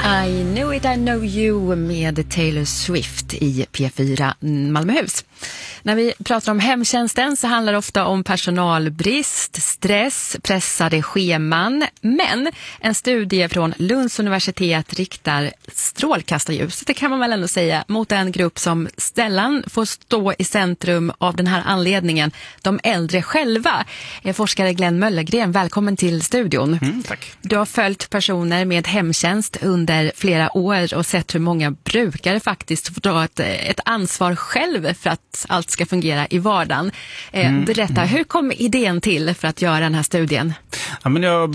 I Knew It, I Know You med Taylor Swift i P4 Malmöhus. När vi pratar om hemtjänsten så handlar det ofta om personalbrist, stress, pressade scheman. Men en studie från Lunds universitet riktar strålkastarljus, det kan man väl ändå säga, mot en grupp som sällan får stå i centrum av den här anledningen, de äldre själva. Forskare Glenn Möllergren, välkommen till studion. Tack. Du har följt personer med hemtjänst under flera år och sett hur många brukare faktiskt får dra ett ansvar själv för att allt ska fungera i vardagen. Berätta, hur kom idén till för att göra den här studien? Ja, men jag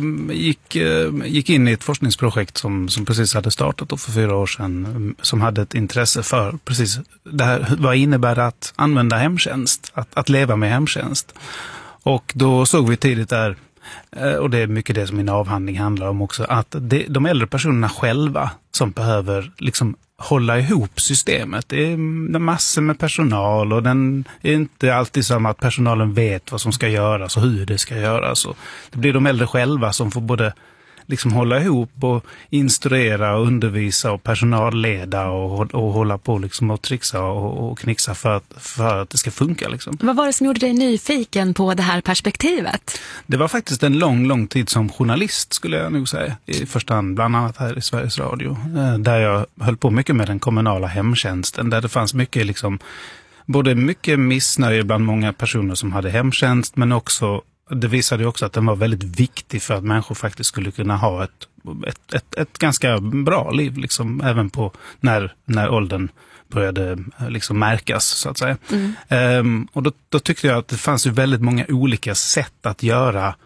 gick in i ett forskningsprojekt som precis hade startat då för 4 år sedan, som hade ett intresse för precis det här, vad innebär det att använda hemtjänst, att leva med hemtjänst. Och då såg vi tidigt där, och det är mycket det som min avhandling handlar om också, att de äldre personerna själva som behöver liksom hålla ihop systemet. Det är massor med personal och den är inte alltid som att personalen vet vad som ska göras och hur det ska göras. Och det blir de äldre själva som får både liksom hålla ihop och instruera och undervisa och personalleda och hålla på liksom och trixa och knixa för att det ska funka liksom. Vad var det som gjorde dig nyfiken på det här perspektivet? Det var faktiskt en lång tid som journalist, skulle jag nog säga. I första hand, bland annat här i Sveriges Radio. Där jag höll på mycket med den kommunala hemtjänsten. Där det fanns mycket liksom, både mycket missnöje bland många personer som hade hemtjänst, men också det visade också att den var väldigt viktig för att människor faktiskt skulle kunna ha ett ganska bra liv liksom, även på när åldern började liksom märkas så att säga. Och då tyckte jag att det fanns ju väldigt många olika sätt att göra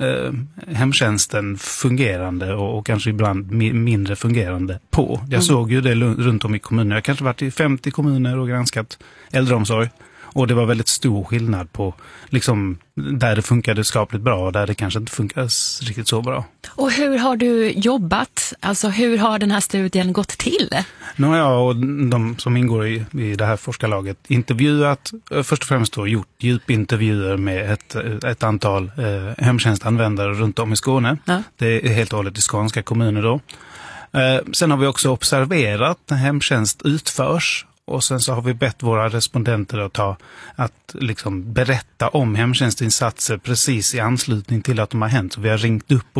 hemtjänsten fungerande och kanske ibland mindre fungerande på. Jag såg ju det runt om i kommuner. Jag kanske varit i 50 kommuner och granskat äldreomsorg. Och det var väldigt stor skillnad på liksom, där det funkade skapligt bra och där det kanske inte funkar riktigt så bra. Och hur har du jobbat? Alltså hur har den här studien gått till? Nu har jag och de som ingår i det här forskarlaget intervjuat, först och främst då gjort djupintervjuer med ett antal hemtjänstanvändare runt om i Skåne. Ja. Det är helt och hållet i skånska kommuner då. Sen har vi också observerat när hemtjänst utförs. Och sen så har vi bett våra respondenter att liksom berätta om hemtjänstinsatser precis i anslutning till att de har hänt. Så vi har ringt upp